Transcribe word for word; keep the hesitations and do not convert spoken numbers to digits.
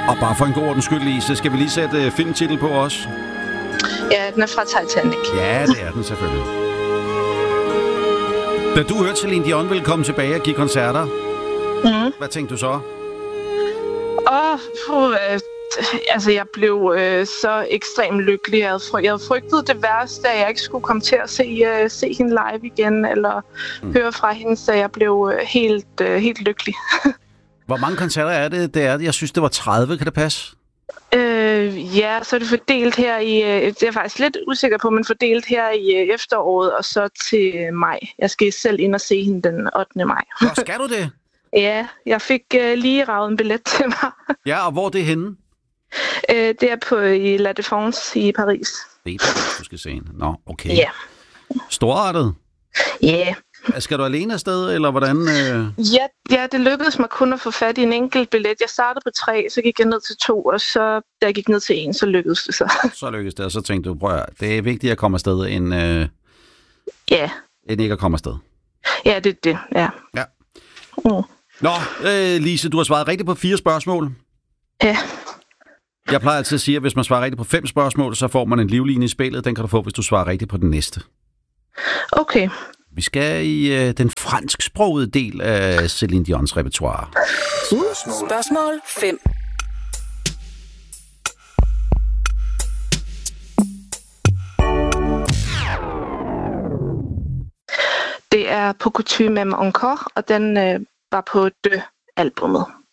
Og bare for en god ordens skyld, Lise, skal vi lige sætte uh, filmtitel på os? Ja, den er fra Titanic. Ja, det er den selvfølgelig. Da du hørte Celine Dion ville komme tilbage og give koncerter, mm. hvad tænkte du så? Åh, oh, øh, altså jeg blev øh, så ekstremt lykkelig. Jeg havde, fry- jeg havde frygtet det værste, at jeg ikke skulle komme til at se, øh, se hende live igen, eller mm. høre fra hende, så jeg blev øh, helt, øh, helt lykkelig. Hvor mange koncerter er det? det er, jeg synes, det var tredive. Kan det passe? Øh, ja, så er det fordelt her i, øh, det er jeg faktisk lidt usikker på, men fordelt her i øh, efteråret, og så til maj. Jeg skal selv ind og se hende den ottende maj. Hvor skal du det? Ja, jeg fik øh, lige ravet en billet til mig. Ja, og hvor er det henne? Øh, det er på i La Défense i Paris. Det er Paris, du skal se hende. Nå, okay. Ja. Storartet? Ja. Skal du alene afsted, eller hvordan? Øh... Ja, ja, det lykkedes mig kun at få fat i en enkelt billet. Jeg startede på tre, så gik jeg ned til to, og så da jeg gik ned til en, så lykkedes det så. Så lykkedes det, og så tænkte du, prøv at, det er vigtigt at komme afsted, end, øh... ja. end ikke at komme afsted. Ja, det er det, ja. Ja. Mm. Nå, øh, Lise, du har svaret rigtigt på fire spørgsmål. Ja. Jeg plejer altid at sige, at hvis man svarer rigtigt på fem spørgsmål, så får man en livline i spillet. Den kan du få, hvis du svarer rigtigt på den næste. Okay. Vi skal i øh, den fransksprogede del af Celine Dions repertoire. Spørgsmål. Spørgsmål fem. Det er Pour que tu m'aimes encore, og den øh, var på de-albummet.